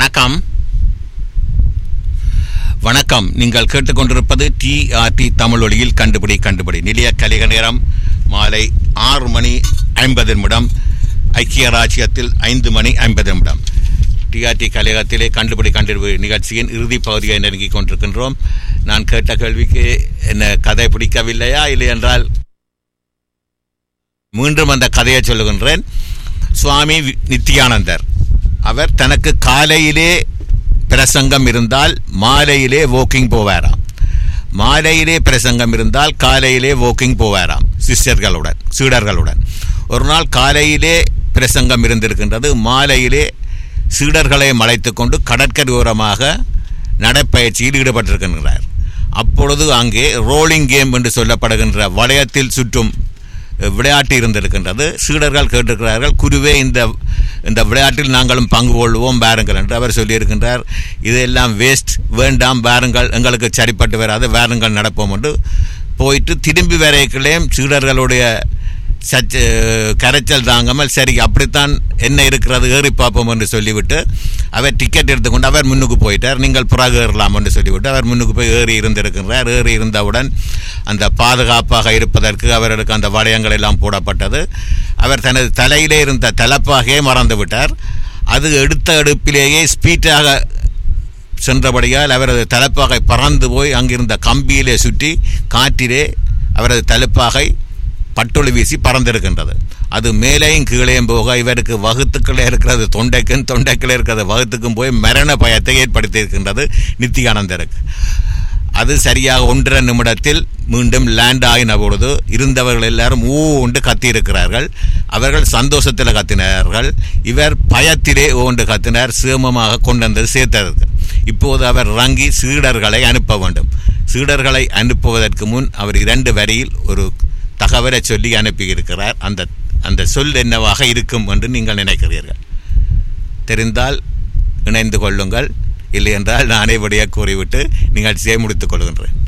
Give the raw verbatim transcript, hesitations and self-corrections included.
வணக்கம் வணக்கம் நீங்கள் கேட்டுக்கொண்டிருப்பது டிஆர்டி தமிழொலியில் கண்டுபிடி கண்டுபிடி நிலைய கலிக நேரம் மாலை ஆறு மணி ஐம்பது நிமிடம். ஐக்கிய ராஜ்யத்தில் ஐந்து மணி ஐம்பது நிமிடம். டிஆர்டி கலையகத்திலே கண்டுபிடி கண்டுபிடி நிகழ்ச்சியின் இறுதி பகுதியை நெருங்கிக் கொண்டிருக்கின்றோம். நான் கேட்ட கேள்விக்கு என்ன கதை பிடிக்கவில்லையா இல்லை என்றால் மீண்டும் அந்த கதையை சொல்லுகின்றேன். சுவாமி நித்யானந்தர் அவர் தனக்கு காலையிலே பிரசங்கம் இருந்தால் மாலையிலே வாக்கிங் போவாராம். மாலையிலே பிரசங்கம் இருந்தால் காலையிலே வாக்கிங் போவாராம் சிஷ்யர்களுடன் சீடர்களுடன். ஒரு நாள் காலையிலே பிரசங்கம் இருந்திருக்கின்றது. மாலையிலே சீடர்களை மலைத்து கொண்டு கடற்கரையோரமாக நடைப்பயிற்சியில் ஈடுபட்டிருக்கின்றார். அப்பொழுது அங்கே ரோலிங் கேம் என்று சொல்லப்படுகின்ற வளையத்தில் சுற்றும் விளையாட்டு இருந்திருக்கின்றது. சீடர்கள் கேட்டிருக்கிறார்கள், குருவே இந்த இந்த விளையாட்டில் நாங்களும் பங்கு கொள்வோம் பாருங்கள் என்று அவர் சொல்லியிருக்கின்றார். இதெல்லாம் வேஸ்ட், வேண்டாம், பாருங்கள், எங்களுக்கு சரிப்பட்டு வராது, வேறுங்கள் நடப்போம் என்று போயிட்டு திரும்பி வரைக்கலையும் சீடர்களுடைய சச்ச கரைச்சல் தாங்காமல் சரி அப்படித்தான் என்ன இருக்கிறது ஏறி பார்ப்போம் என்று சொல்லிவிட்டு அவர் டிக்கெட் எடுத்துக்கொண்டு அவர் முன்னுக்கு போயிட்டார். நீங்கள் பிறகு ஏறலாம் என்று சொல்லிவிட்டு அவர் முன்னுக்கு போய் ஏறி இருந்திருக்கின்றார். ஏறி இருந்தவுடன் அந்த பாதுகாப்பாக இருப்பதற்கு அவர்களுக்கு அந்த வளையங்கள் எல்லாம் போடப்பட்டது. அவர் தனது தலையிலே இருந்த தலப்பாகையை மறந்து விட்டார். அது எடுத்த எடுப்பிலேயே ஸ்பீட்டாக சென்றபடியால் அவரது தலப்பாகை பறந்து போய் அங்கிருந்த கம்பியிலே சுற்றி காற்றிலே அவரது தலப்பாகை பட்டொளி வீசி பறந்திருக்கின்றது. அது மேலேயும் கீழேயும் போக இவருக்கு வகுத்துக்களே இருக்கிறது தொண்டைக்கும் தொண்டைக்குள்ளே இருக்கிறது வகுத்துக்கும் போய் மரண பயத்தை ஏற்படுத்தி இருக்கின்றது நித்யானந்தருக்கு. அது சரியாக ஒன்றரை நிமிடத்தில் மீண்டும் லேண்ட் ஆகின பொழுது இருந்தவர்கள் எல்லாரும் ஊ ஒன்று கத்தியிருக்கிறார்கள். அவர்கள் சந்தோஷத்தில் கத்தினார்கள். இவர் பயத்திலே ஓண்டு கத்தினார். சேமமாக கொண்டு வந்தது சேர்த்ததற்கு. இப்போது அவர் இறங்கி சீடர்களை அனுப்ப வேண்டும். சீடர்களை அனுப்புவதற்கு முன் அவர் இரண்டு வரியில் ஒரு தகவலை சொல்லி அனுப்பியிருக்கிறார். அந்த அந்த சொல் என்னவாக இருக்கும் என்று நீங்கள் நினைக்கிறீர்கள்? தெரிந்தால் இணைந்து கொள்ளுங்கள், இல்லை என்றால் நானே விடைய கூறிவிட்டு நிகழ்ச்சியை முடித்துக் கொள்கின்றேன்.